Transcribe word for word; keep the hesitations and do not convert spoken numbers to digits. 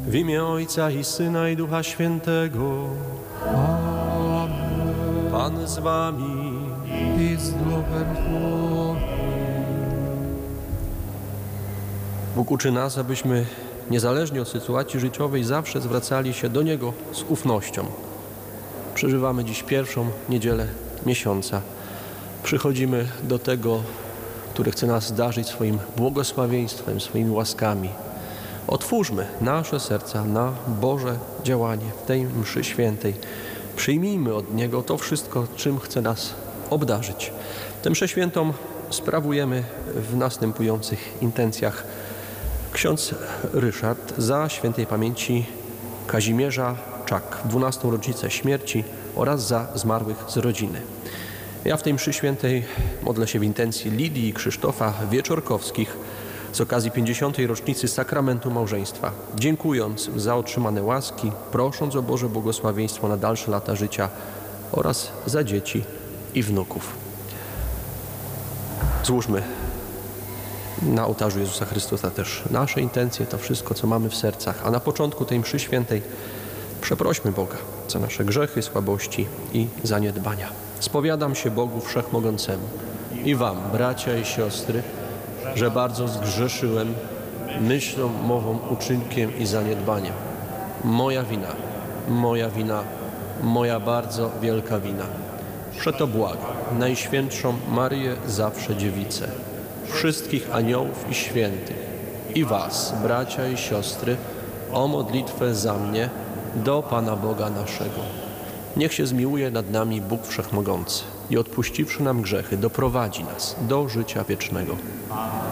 W imię Ojca i Syna i Ducha Świętego. Amen. Pan z wami. I z duchem Twoim. Bóg uczy nas, abyśmy niezależnie od sytuacji życiowej zawsze zwracali się do Niego z ufnością. Przeżywamy dziś pierwszą niedzielę miesiąca. Przychodzimy do tego, który chce nas zdarzyć swoim błogosławieństwem, swoimi łaskami. Otwórzmy nasze serca na Boże działanie w tej mszy świętej. Przyjmijmy od Niego to wszystko, czym chce nas obdarzyć. Tę mszę świętą sprawujemy w następujących intencjach. Ksiądz Ryszard za świętej pamięci Kazimierza Czak w dwunastą rocznicę śmierci oraz za zmarłych z rodziny. Ja w tej mszy świętej modlę się w intencji Lidii i Krzysztofa Wieczorkowskich z okazji pięćdziesiątej rocznicy sakramentu małżeństwa, dziękując za otrzymane łaski, prosząc o Boże błogosławieństwo na dalsze lata życia oraz za dzieci i wnuków. Złóżmy na ołtarzu Jezusa Chrystusa też nasze intencje, to wszystko, co mamy w sercach, a na początku tej mszy świętej przeprośmy Boga za nasze grzechy, słabości i zaniedbania. Spowiadam się Bogu Wszechmogącemu i wam, bracia i siostry, że bardzo zgrzeszyłem myślą, mową, uczynkiem i zaniedbaniem. Moja wina, moja wina, moja bardzo wielka wina. Przeto błagam Najświętszą Maryję Zawsze Dziewicę, wszystkich aniołów i świętych i was, bracia i siostry, o modlitwę za mnie do Pana Boga naszego. Niech się zmiłuje nad nami Bóg Wszechmogący i odpuściwszy nam grzechy, doprowadzi nas do życia wiecznego.